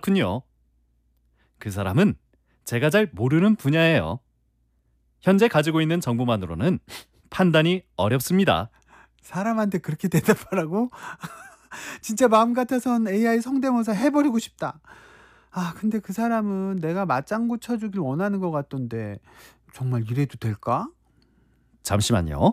그렇군요. 그 사람은 제가 잘 모르는 분야예요. 현재 가지고 있는 정보만으로는 판단이 어렵습니다. 사람한테 그렇게 대답하라고? 진짜 마음 같아선 AI 성대모사 해버리고 싶다. 아, 근데 그 사람은 내가 맞장구 쳐주길 원하는 것 같던데 정말 이래도 될까? 잠시만요.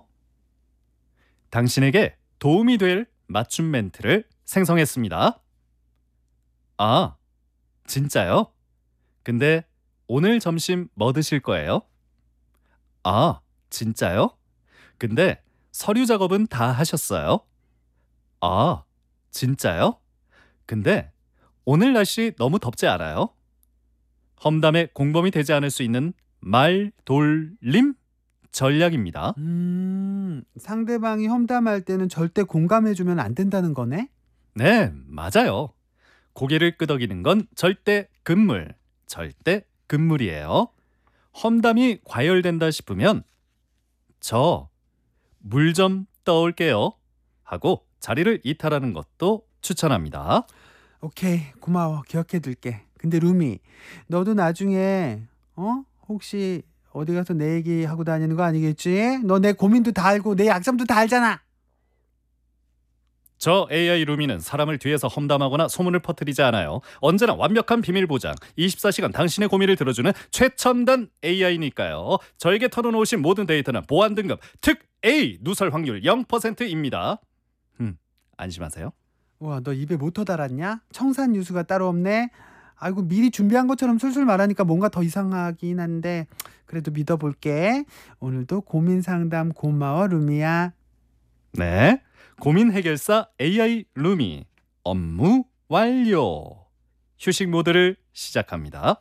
당신에게 도움이 될 맞춤 멘트를 생성했습니다. 아, 진짜요? 근데 오늘 점심 뭐 드실 거예요? 아, 진짜요? 근데 서류 작업은 다 하셨어요? 아, 진짜요? 근데 오늘 날씨 너무 덥지 않아요? 험담에 공범이 되지 않을 수 있는 말 돌림 전략입니다. 상대방이 험담할 때는 절대 공감해주면 안 된다는 거네? 네, 맞아요. 고개를 끄덕이는 건 절대 금물, 절대 금물이에요. 험담이 과열된다 싶으면 저 물 좀 떠올게요 하고 자리를 이탈하는 것도 추천합니다. 오케이, 고마워. 기억해둘게. 근데 루미, 너도 나중에 혹시 어디 가서 내 얘기하고 다니는 거 아니겠지? 너 내 고민도 다 알고 내 약점도 다 알잖아. 저 AI 루미는 사람을 뒤에서 험담하거나 소문을 퍼뜨리지 않아요. 언제나 완벽한 비밀 보장, 24시간 당신의 고민을 들어주는 최첨단 AI니까요. 저에게 털어놓으신 모든 데이터는 보안 등급 특 A 누설 확률 0%입니다. 안심하세요. 와, 너 입에 모터 달았냐? 청산 유수가 따로 없네. 아이고, 미리 준비한 것처럼 술술 말하니까 뭔가 더 이상하긴 한데 그래도 믿어볼게. 오늘도 고민 상담 고마워, 루미야. 네, 고민 해결사 AI 루미 업무 완료. 휴식 모드를 시작합니다.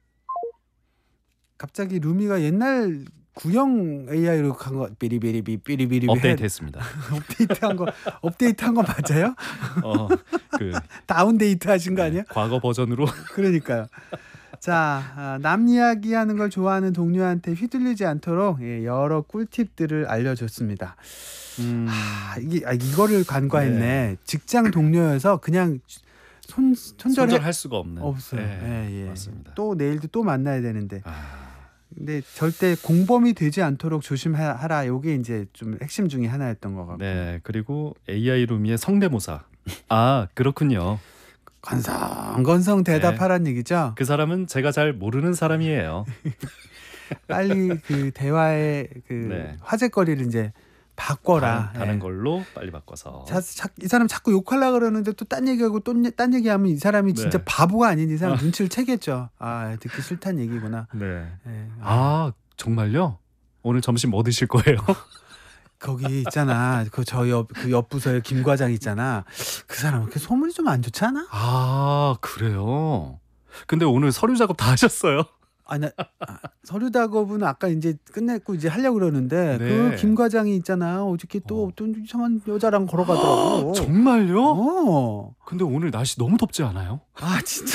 갑자기 루미가 옛날 구형 AI로 간 거 삐리비리비 삐리비리비 업데이트했습니다. 업데이트한 거 맞아요? 그 다운데이트 하신 거 아니야? 과거 버전으로. 그러니까요. 자, 남 이야기하는 걸 좋아하는 동료한테 휘둘리지 않도록 여러 꿀팁들을 알려줬습니다. 이거를 간과했네. 네. 직장 동료여서 그냥 손절할 수가 없는. 없어요. 네, 맞습니다. 또 내일도 또 만나야 되는데. 근데 절대 공범이 되지 않도록 조심하라. 요게 이제 좀 핵심 중에 하나였던 것 같고. 네, 그리고 AI 루미의 성대모사. 아, 그렇군요. 건성건성 대답하란 얘기죠. 그 사람은 제가 잘 모르는 사람이에요. 빨리 그 대화의 그 화제거리를 이제 바꿔라. 다른 걸로 빨리 바꿔서. 이 사람 자꾸 욕하려고 그러는데 또 딴 얘기하고 또 딴 얘기하면 이 사람이 진짜 바보가 아닌 이상 눈치를 채겠죠. 아, 듣기 싫다는 얘기구나. 네. 아, 정말요? 오늘 점심 뭐 드실 거예요? 거기 있잖아. 그 옆 부서에 김 과장 있잖아. 그 사람 그 소문이 좀 안 좋지 않아? 아, 그래요? 근데 오늘 서류 작업 다 하셨어요? 서류 작업은 아까 이제 끝냈고 이제 하려고 그러는데 그 김 과장이 있잖아. 어저께 또 어떤 이상한 여자랑 걸어가더라고. 정말요? 근데 오늘 날씨 너무 덥지 않아요? 아, 진짜.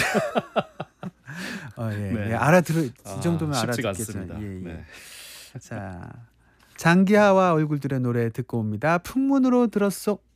이 정도면 쉽지가 알아듣겠어요. 않습니다. 네. 자, 장기하와 얼굴들의 노래 듣고 옵니다. 풍문으로 들었소.